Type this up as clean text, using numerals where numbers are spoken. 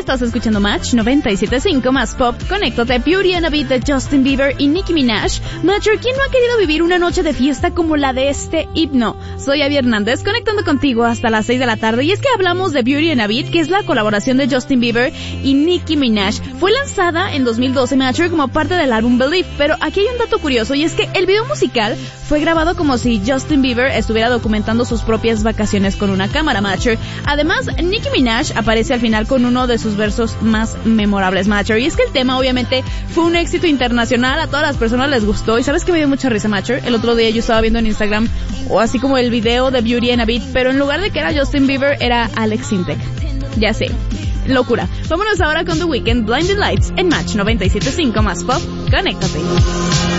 Estás escuchando Match 97.5 más pop. Conéctate. Beauty and a Beat de Justin Bieber y Nicki Minaj. Matcher, ¿quién no ha querido vivir una noche de fiesta como la de este himno? Soy Abby Hernández, conectando contigo hasta las 6 de la tarde. Y es que hablamos de Beauty and a Beat, que es la colaboración de Justin Bieber y Nicki Minaj. Fue lanzada en 2012, Matcher, como parte del álbum Believe. Pero aquí hay un dato curioso, y es que el video musical fue grabado como si Justin Bieber estuviera documentando sus propias vacaciones con una cámara, Matcher. Además, Nicki Minaj aparece al final con uno de sus versos más memorables, Matcher. Y es que el tema obviamente fue un éxito internacional, a todas las personas les gustó. Y sabes que me dio mucha risa, Matcher. El otro día yo estaba viendo en Instagram, o así como el video de Beauty and a Beat, pero en lugar de que era Justin Bieber, era Alex Sintek. Ya sé, locura. Vámonos ahora con The Weeknd, Blinding Lights, en Match 97.5 más pop. Conéctate.